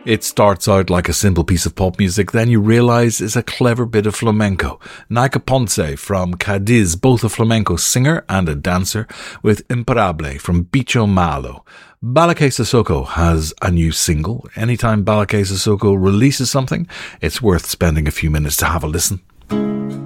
It starts out like a simple piece of pop music, then you realise it's a clever bit of flamenco. Naika Ponce from Cadiz, both a flamenco singer and a dancer, with Imparable from Bicho Malo. Balake Sissoko has a new single. Anytime Balake Sissoko releases something, it's worth spending a few minutes to have a listen.